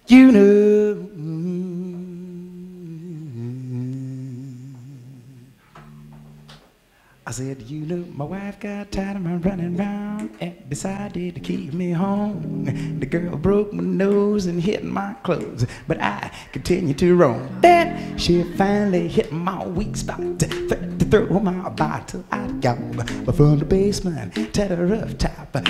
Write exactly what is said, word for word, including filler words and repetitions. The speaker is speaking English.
You know, I said, you know, my wife got tired of my running around and decided to keep me home. The girl broke my nose and hit my clothes, but I continued to roam. Then she finally hit my weak spot, to throw my bottle out from the basement to the rooftop.